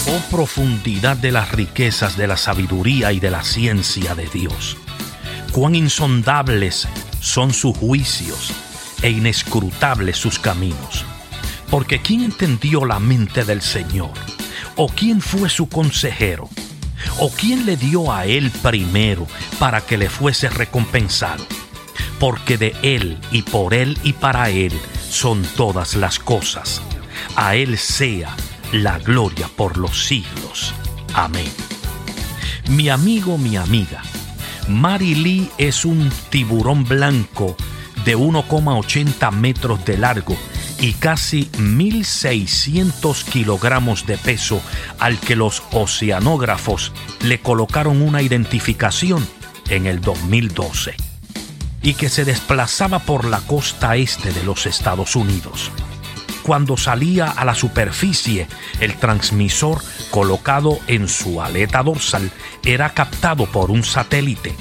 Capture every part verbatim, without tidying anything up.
Oh profundidad de las riquezas de la sabiduría y de la ciencia de Dios. Cuán insondables son sus juicios e inescrutables sus caminos. Porque ¿quién entendió la mente del Señor? ¿O quién fue su consejero? ¿O quién le dio a él primero para que le fuese recompensado? Porque de él y por él y para él son todas las cosas. A él sea la gloria por los siglos. Amén. Mi amigo, mi amiga, Mary Lee es un tiburón blanco de uno coma ochenta metros de largo y casi mil seiscientos kilogramos de peso, al que los oceanógrafos le colocaron una identificación en el dos mil doce, y que se desplazaba por la costa este de los Estados Unidos. Cuando salía a la superficie, el transmisor colocado en su aleta dorsal era captado por un satélite.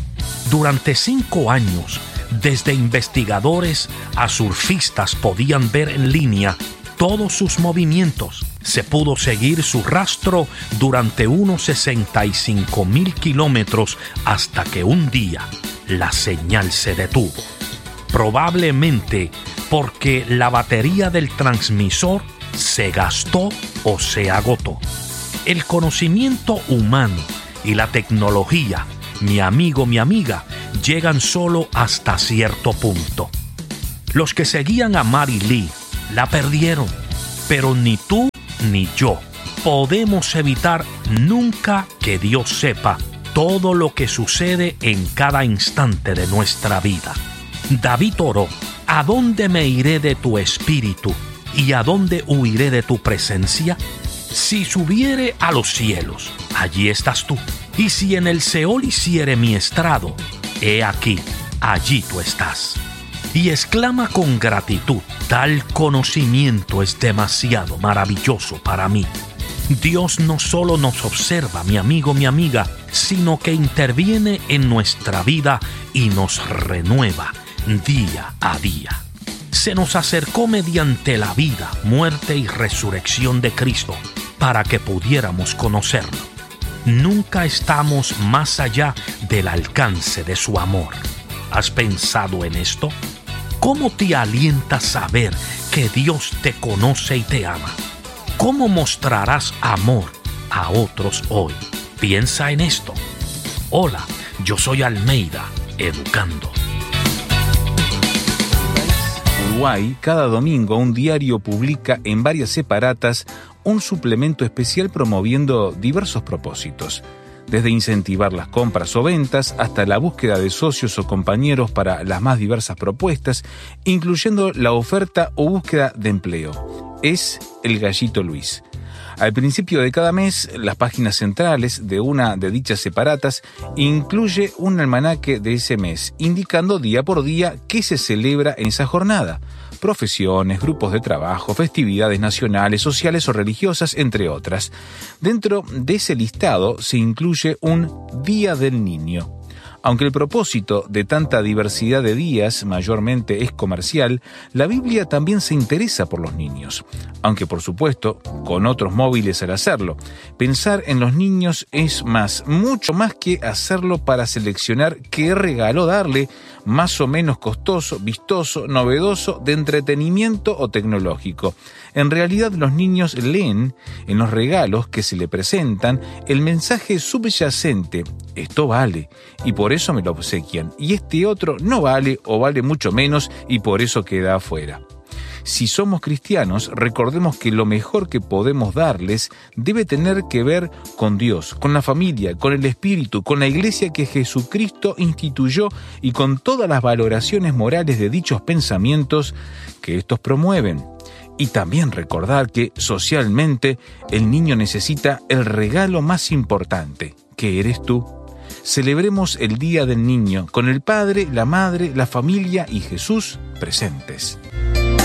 Durante cinco años, desde investigadores a surfistas podían ver en línea todos sus movimientos. Se pudo seguir su rastro durante unos sesenta y cinco mil kilómetros hasta que un día la señal se detuvo. Probablemente porque la batería del transmisor se gastó o se agotó. El conocimiento humano y la tecnología, mi amigo, mi amiga, llegan solo hasta cierto punto. Los que seguían a Mary Lee la perdieron, pero ni tú ni yo podemos evitar nunca que Dios sepa todo lo que sucede en cada instante de nuestra vida. David oró: ¿a dónde me iré de tu espíritu y a dónde huiré de tu presencia? Si subiere a los cielos, allí estás tú. Y si en el Seol hiciere mi estrado, he aquí, allí tú estás. Y exclama con gratitud: tal conocimiento es demasiado maravilloso para mí. Dios no solo nos observa, mi amigo, mi amiga, sino que interviene en nuestra vida y nos renueva día a día. Se nos acercó mediante la vida, muerte y resurrección de Cristo para que pudiéramos conocerlo. Nunca estamos más allá del alcance de su amor. ¿Has pensado en esto? ¿Cómo te alienta saber que Dios te conoce y te ama? ¿Cómo mostrarás amor a otros hoy? Piensa en esto. Hola, yo soy Almeida, educando. Uruguay, cada domingo un diario publica en varias separatas un suplemento especial promoviendo diversos propósitos, desde incentivar las compras o ventas hasta la búsqueda de socios o compañeros para las más diversas propuestas, incluyendo la oferta o búsqueda de empleo. Es El Gallito Luis. Al principio de cada mes, las páginas centrales de una de dichas separatas incluye un almanaque de ese mes, indicando día por día qué se celebra en esa jornada: profesiones, grupos de trabajo, festividades nacionales, sociales o religiosas, entre otras. Dentro de ese listado se incluye un Día del Niño. Aunque el propósito de tanta diversidad de días mayormente es comercial, la Biblia también se interesa por los niños, aunque por supuesto con otros móviles al hacerlo. Pensar en los niños es más, mucho más que hacerlo para seleccionar qué regalo darle, más o menos costoso, vistoso, novedoso, de entretenimiento o tecnológico. En realidad los niños leen en los regalos que se le presentan el mensaje subyacente: esto vale y por eso me lo obsequian, y este otro no vale o vale mucho menos y por eso queda afuera. Si somos cristianos, recordemos que lo mejor que podemos darles debe tener que ver con Dios, con la familia, con el Espíritu, con la Iglesia que Jesucristo instituyó y con todas las valoraciones morales de dichos pensamientos que estos promueven. Y también recordar que socialmente el niño necesita el regalo más importante, que eres tú. Celebremos el Día del Niño con el Padre, la Madre, la familia y Jesús presentes.